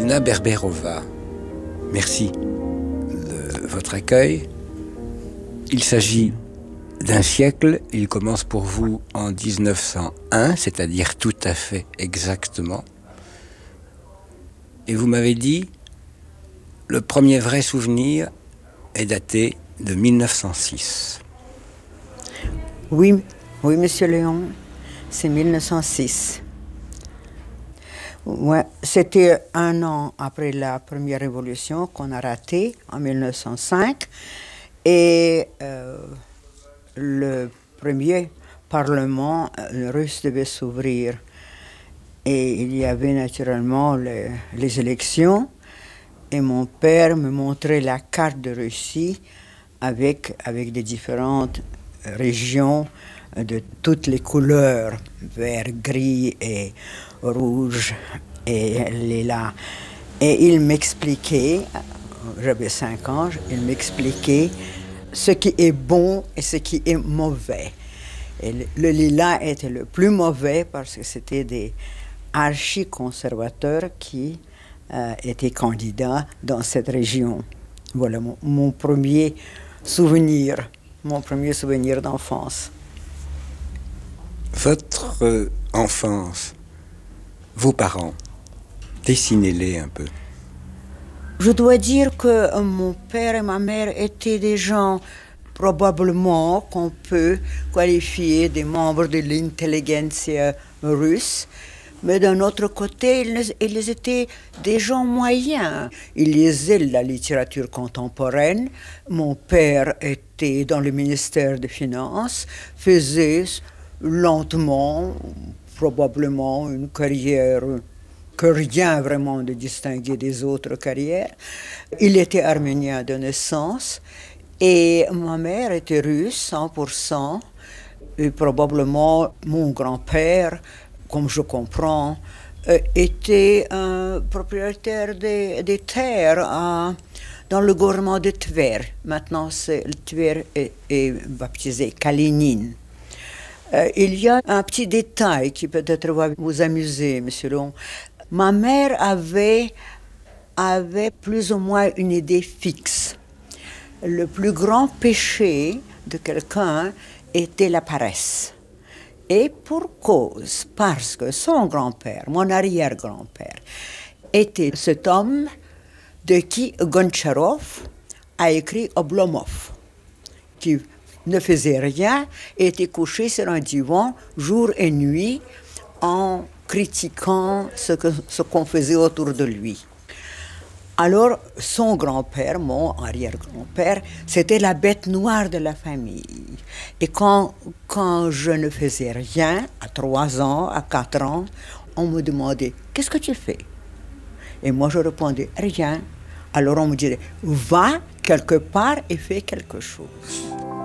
Nina Berberova, merci de votre accueil. Il s'agit d'un siècle, il commence pour vous en 1901, c'est-à-dire tout à fait exactement. Et vous m'avez dit, le premier vrai souvenir est daté de 1906. Oui, monsieur Léon, c'est 1906. Ouais, c'était un an après la première révolution qu'on a ratée en 1905 et le premier parlement russe devait s'ouvrir. Et il y avait naturellement les élections et mon père me montrait la carte de Russie avec des différentes régions de toutes les couleurs, vert, gris et rouge et lilas. Et il m'expliquait, j'avais 5 ans, il m'expliquait ce qui est bon et ce qui est mauvais. Et le lilas était le plus mauvais parce que c'était des archi-conservateurs qui étaient candidats dans cette région. Voilà mon premier souvenir d'enfance. Votre enfance, vos parents, dessinez-les un peu. Je dois dire que mon père et ma mère étaient des gens probablement qu'on peut qualifier des membres de l'intelligentsia russe. Mais d'un autre côté, ils étaient des gens moyens. Ils lisaient la littérature contemporaine. Mon père était dans le ministère des Finances, faisait lentement, probablement, une carrière que rien vraiment de distingué des autres carrières. Il était arménien de naissance et ma mère était russe, 100%. Et probablement mon grand-père, comme je comprends, était un propriétaire des terres dans le gouvernement de Tver. Maintenant, Tver est baptisé Kalinine. Il y a un petit détail qui peut-être va vous amuser, monsieur Long. Ma mère avait plus ou moins une idée fixe. Le plus grand péché de quelqu'un était la paresse. Et pour cause, parce que son grand-père, mon arrière-grand-père, était cet homme de qui Goncharov a écrit Oblomov, qui ne faisait rien et était couché sur un divan jour et nuit en critiquant ce qu'on faisait autour de lui. Alors, son grand-père, mon arrière-grand-père, c'était la bête noire de la famille. Et quand je ne faisais rien, à 3 ans, à 4 ans, on me demandait « Qu'est-ce que tu fais ?» Et moi, je répondais « Rien ». Alors on me disait « Va quelque part et fais quelque chose ».